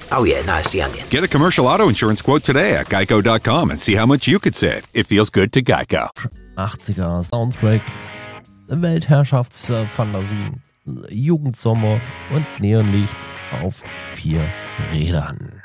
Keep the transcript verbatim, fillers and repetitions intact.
Oh yeah, no, it's the Onion. Get a commercial auto insurance quote today at geico dot com and see how much you could save. It feels good to Geico. achtziger Soundtrack, Weltherrschaftsfantasien, Jugendsommer und Neonlicht auf vier Rädern.